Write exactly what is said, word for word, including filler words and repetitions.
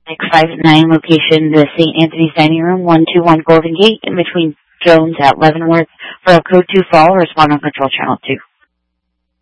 six five nine location, the Saint Anthony's Dining Room, one two one Golden Gate, in between Jones at Leavenworth, for a code two fall, respond on Control Channel two.